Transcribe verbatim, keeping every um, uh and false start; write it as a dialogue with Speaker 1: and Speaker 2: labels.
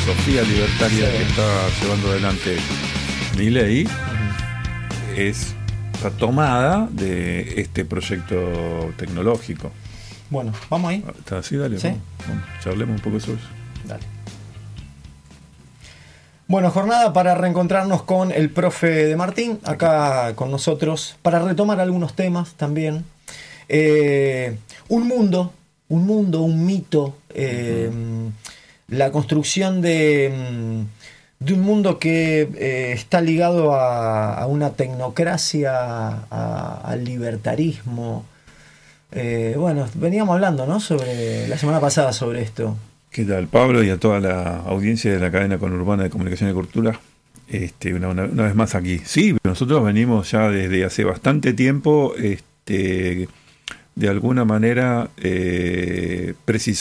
Speaker 1: filosofía libertaria
Speaker 2: Sí.
Speaker 1: que está llevando adelante Milei
Speaker 2: Ujú.
Speaker 1: es está tomada de este proyecto tecnológico.
Speaker 2: Bueno, vamos ahí.
Speaker 1: ¿Está así? Dale,
Speaker 2: Sí.
Speaker 1: vamos, vamos, charlemos un poco sobre eso.
Speaker 2: Dale. Bueno, jornada para reencontrarnos con el profe de Martín, acá con nosotros, para retomar algunos temas también. Eh, un mundo, un mundo, un mito, eh, uh-huh. la construcción de, de un mundo que eh, está ligado a, a una tecnocracia, a, al libertarismo. Eh, bueno, veníamos hablando, ¿no? Sobre la semana pasada sobre esto.
Speaker 1: ¿Qué tal, Pablo? Y a toda la audiencia de la cadena conurbana de comunicación y cultura. Este, una, una, una vez más aquí. Sí, nosotros venimos ya desde hace bastante tiempo, este, de alguna manera, eh, precisando